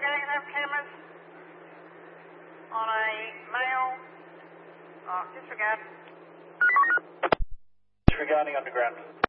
getting enough cameras on a male? Disregard. Disregarding underground.